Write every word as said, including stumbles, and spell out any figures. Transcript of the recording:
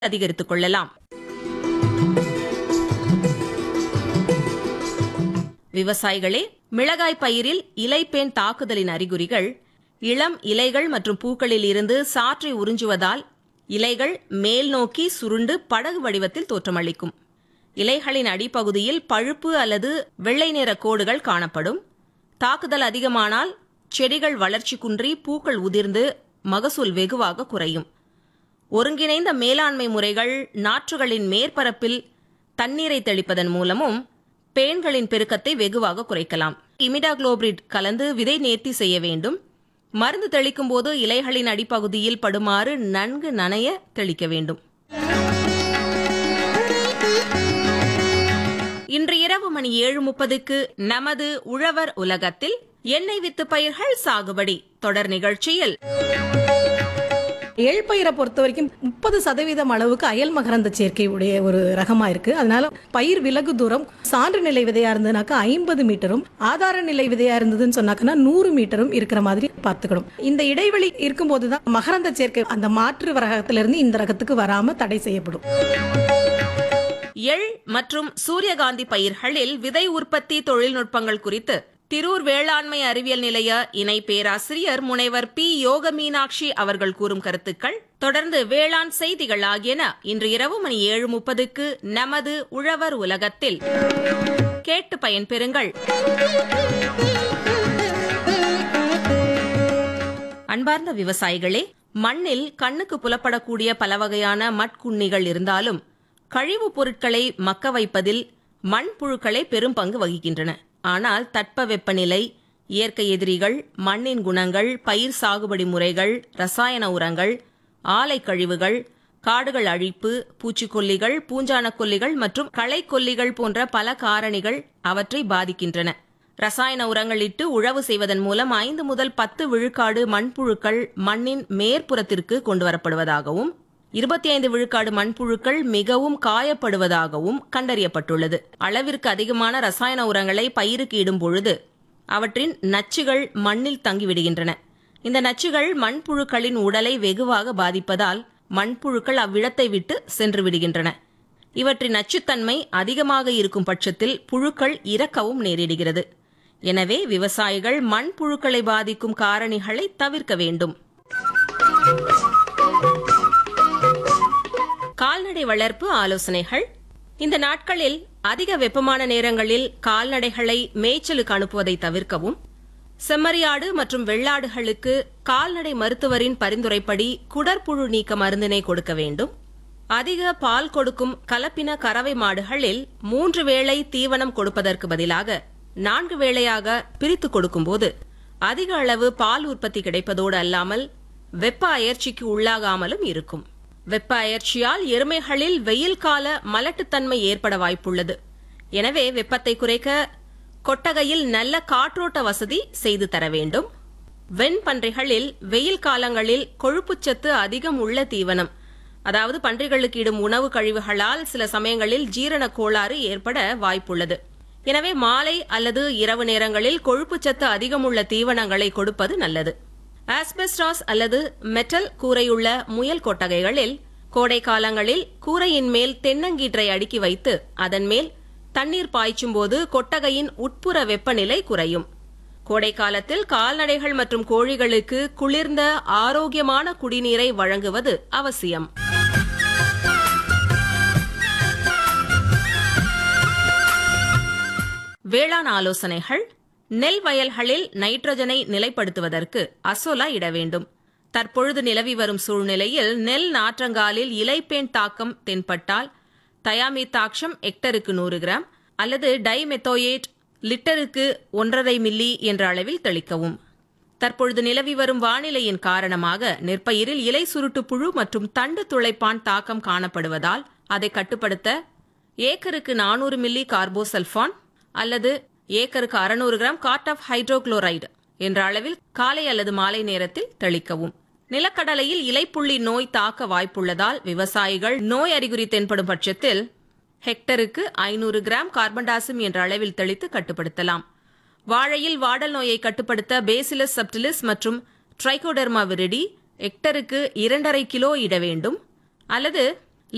அதிகரித்துக் கொள்ளலாம். விவசாயிகளே, மிளகாய் பயிரில் இலைப்பேன் தாக்குதலின் அறிகுறிகள் இளம் இலைகள் மற்றும் பூக்களில் இருந்து சாற்றை உறிஞ்சுவதால் இலைகள் மேல் நோக்கி சுருண்டு படகு வடிவத்தில் தோற்றமளிக்கும். இலைகளின் அடிப்பகுதியில் பழுப்பு அல்லது வெள்ளை நிற கோடுகள் காணப்படும். தாக்குதல் அதிகமானால் செடிகள் வளர்ச்சி குன்றி பூக்கள் உதிர்ந்து மகசூல் வெகுவாக குறையும். ஒருங்கிணைந்த மேலாண்மை முறைகள் நாற்றுகளின் மேற்பரப்பில் தண்ணீரை தெளிப்பதன் மூலமும் பேன்களின் பெருக்கத்தை வெகுவாக குறைக்கலாம். இமிடாகுளோபிரிட் கலந்து விதை நேர்த்தி செய்ய வேண்டும். மருந்து தெளிக்கும் போது இலைகளின் அடிப்பகுதியில் படுமாறு நன்கு நனைய தெளிக்க வேண்டும். இன்று இரவு மணி ஏழு முப்பதுக்கு நமது உழவர் உலகத்தில் எண்ணெய் வித்து பயிர்கள் சாகுபடி தொடர் நிகழ்ச்சியில் எள் பயிரை பொறுத்த வரைக்கும் முப்பது சதவீதம் அளவுக்கு அயல் மகரந்த சேர்க்கை உடைய ஒரு ரகமா இருக்கு. அதனால பயிர் விலகு தூரம் சான்று நிலை விதையா இருந்ததுனாக்கா ஐம்பது மீட்டரும் ஆதார நிலை விதையா இருந்ததுன்னு சொன்னாக்கா நூறு மீட்டரும் இருக்கிற மாதிரி பார்த்துக்கணும். இந்த இடைவெளி இருக்கும் போதுதான் மகரந்த சேர்க்கை அந்த மாற்று ரகத்திலிருந்து இந்த ரகத்துக்கு வராம தடை செய்யப்படும். எள் மற்றும் சூரியகாந்தி பயிர்களில் விதை உற்பத்தி தொழில்நுட்பங்கள் குறித்து திரூர் வேளாண்மை அறிவியல் நிலைய இணை பேராசிரியர் முனைவர் பி யோக மீனாட்சி அவர்கள் கூறும் கருத்துக்கள், தொடர்ந்து வேளாண் செய்திகள் ஆகியன இன்று இரவு மணி ஏழு முப்பதுக்கு நமது உழவர் உலகத்தில் கேட்டு பயன்பெறுங்கள். அன்பார்ந்த விவசாயிகளே, மண்ணில் கண்ணுக்கு புலப்படக்கூடிய பல வகையான மட்குண்ணிகள் இருந்தாலும் கழிவுப் பொருட்களை மக்க வைப்பதில் மண்புழுக்களே பெரும் பங்கு வகிக்கின்றன. ஆனால் தட்பவெப்பநிலை, இயற்கை எதிரிகள், மண்ணின் குணங்கள், பயிர் சாகுபடி முறைகள், ரசாயன உரங்கள், ஆலை கழிவுகள், காடுகள் அழிப்பு, பூச்சிக்கொல்லிகள், பூஞ்சான கொல்லிகள் மற்றும் களைக்கொல்லிகள் போன்ற பல காரணிகள் அவற்றை பாதிக்கின்றன. ரசாயன உரங்கள் இட்டு உழவு செய்வதன் மூலம் ஐந்து முதல் பத்து விழுக்காடு மண்புழுக்கள் மண்ணின் மேற்புறத்திற்கு கொண்டுவரப்படுவதாகவும் இருபத்தி ஐந்து விழுக்காடு மண்புழுக்கள் மிகவும் காயப்படுவதாகவும் கண்டறியப்பட்டுள்ளது. அளவிற்கு அதிகமான ரசாயன உரங்களை பயிருக்கு இடும் பொழுது அவற்றின் நச்சுகள் மண்ணில் தங்கிவிடுகின்றன. இந்த நச்சுகள் மண்புழுக்களின் உடலை வெகுவாக பாதிப்பதால் மண்புழுக்கள் அவ்விடத்தை விட்டு சென்று விடுகின்றன. இவற்றின் நச்சுத்தன்மை அதிகமாக இருக்கும் பட்சத்தில் புழுக்கள் இறக்கவும் நேரிடுகிறது. எனவே விவசாயிகள் மண்புழுக்களை பாதிக்கும் காரணிகளை தவிர்க்க வேண்டும். கால்நடை வளர்ப்பு ஆலோசனைகள். இந்த நாட்களில் அதிக வெப்பமான நேரங்களில் கால்நடைகளை மேய்ச்சலுக்கு அனுப்புவதை தவிர்க்கவும், செம்மறியாடு மற்றும் வெள்ளாடுகளுக்கு கால்நடை மருத்துவரின் பரிந்துரைப்படி குடற்புழு நீக்க மருந்தினை கொடுக்க வேண்டும். அதிக பால் கொடுக்கும் கலப்பின கறவை மாடுகளில் மூன்று வேளை தீவனம் கொடுப்பதற்கு பதிலாக நான்கு வேளையாக பிரித்து கொடுக்கும்போது அதிக அளவு பால் உற்பத்தி கிடைப்பதோடு அல்லாமல் வெப்ப அயற்சிக்கு உள்ளாகாமலும் இருக்கும். வெப்ப அயற்சியால் எருமைகளில் வெயில் கால மலட்டுத்தன்மை ஏற்பட வாய்ப்புள்ளது. எனவே வெப்பத்தை குறைக்க கொட்டகையில் நல்ல காற்றோட்ட வசதி செய்து தர வேண்டும். வெண்பன்றிகளில் வெயில் காலங்களில் கொழுப்புச்சத்து அதிகம் உள்ள தீவனம், அதாவது பன்றிகளுக்கு இடும் உணவு கழிவுகளால் சில சமயங்களில் ஜீரண கோளாறு ஏற்பட வாய்ப்புள்ளது. எனவே மாலை அல்லது இரவு நேரங்களில் கொழுப்புச்சத்து அதிகமுள்ள தீவனங்களை கொடுப்பது நல்லது. ஆஸ்பெஸ்டாஸ் அல்லது மெட்டல் கூரையுள்ள முயல் கொட்டகைகளில் கோடை காலங்களில் கூரையின் மேல் தென்னங்கீற்றை அடுக்கி வைத்து அதன் மேல் தண்ணீர் பாய்ச்சும் போது கொட்டகையின் உட்புற வெப்பநிலை குறையும். கோடை காலத்தில் கால்நடைகள் மற்றும் கோழிகளுக்கு குளிர்ந்த ஆரோக்கியமான குடிநீரை வழங்குவது அவசியம். வேளாண் ஆலோசனைகள். நெல் வயல்களில் நைட்ரஜனை நிலைப்படுத்துவதற்கு அசோலா இட வேண்டும். தற்பொழுது நிலவி வரும் சூழ்நிலையில் நெல் நாற்றங்காலில் இலைப்பேன் தாக்கம் தென்பட்டால் தயாமித்தாக்ஷம் ஹெக்டருக்கு நூறு கிராம் அல்லது டைமெத்தோயேட் லிட்டருக்கு ஒன்றரை மில்லி என்ற அளவில் தெளிக்கவும். தற்பொழுது நிலவி வரும் வானிலையின் காரணமாக நெற்பயிரில் இலை சுருட்டு புழு மற்றும் தண்டு துளைப்பான் தாக்கம் காணப்படுவதால் அதை கட்டுப்படுத்த ஏக்கருக்கு நானூறு மில்லி கார்போசல்பான் அல்லது ஏக்கருக்கு அறுநூறு கிராம் காட் ஆஃப் ஹைட்ரோகுளோரைடு என்ற அளவில் காலை அல்லது மாலை நேரத்தில் தெளிக்கவும். நிலக்கடலையில் இலைப்புள்ளி நோய் தாக்க வாய்ப்புள்ளதால் விவசாயிகள் நோய் அறிகுறி தென்படும் பட்சத்தில் ஹெக்டருக்கு ஐநூறு கிராம் கார்பன்டாசிம் என்ற அளவில் தெளித்து கட்டுப்படுத்தலாம். வாழையில் வாடல் நோயை கட்டுப்படுத்த பேசிலஸ் சப்டிலிஸ் மற்றும் ட்ரைகோடெர்மா விரிடி ஹெக்டருக்கு இரண்டரை கிலோ இட வேண்டும் அல்லது